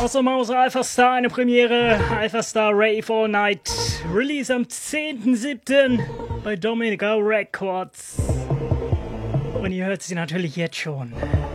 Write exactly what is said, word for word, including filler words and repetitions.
Aus dem Hause Alpha Star eine Premiere. Alpha Star Rave All Night. Release am zehnten siebten bei Dominica Records. Und ihr hört sie natürlich jetzt schon.